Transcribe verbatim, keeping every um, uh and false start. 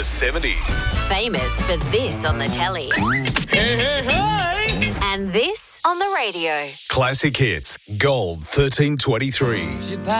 the seventies. Famous for this on the telly. Hey, hey, hey! And this on the radio. Classic Hits, Gold thirteen twenty-three.